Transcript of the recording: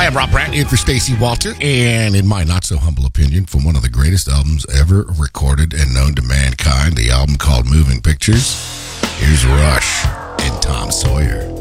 I'm Rob Brandt in for Stacey Walter, and in my not so humble opinion, from one of the greatest albums ever recorded and known to mankind, the album called Moving Pictures, here's Rush and Tom Sawyer.